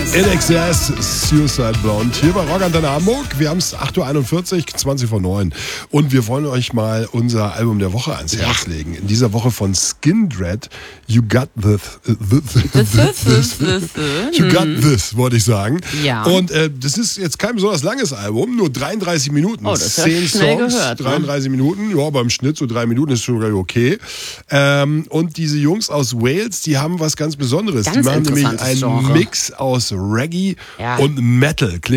INXS, Suicide Blonde, hier bei Rock Antenne Hamburg. Wir haben es 8.41 Uhr, 20 vor 9. Und wir wollen euch mal unser Album der Woche ans Herz legen. In dieser Woche von Skindred, You Got This. You Got This, wollte ich sagen. Ja. Und das ist jetzt kein besonders langes Album, nur 33 Minuten. Oh, das ist 10 schnell Songs, gehört, 33 Minuten. Ja, beim Schnitt so 3 Minuten ist schon okay. Und diese Jungs aus Wales, die haben was ganz Besonderes. Ganz die machen nämlich interessantes einen Genre. Mix aus Reggae Ja. und Metal. Klingt